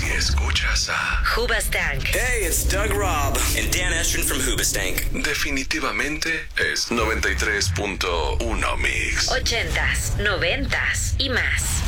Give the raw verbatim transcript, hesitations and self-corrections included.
escuchas a Hoobastank. Hey, it's Doug Robb and Dan Estrin from Hoobastank. Definitivamente es noventa y tres punto uno Mix. Ochentas, noventas y más.